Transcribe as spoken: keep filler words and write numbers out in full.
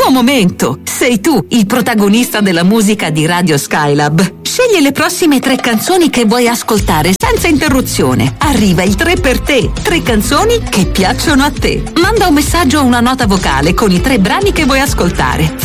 tuo momento. Sei tu il protagonista della musica di Radio Skylab. Scegli le prossime tre canzoni che vuoi ascoltare senza interruzione. Arriva il tre per te. Tre canzoni che piacciono a te. Manda un messaggio o una nota vocale con i tre brani che vuoi ascoltare.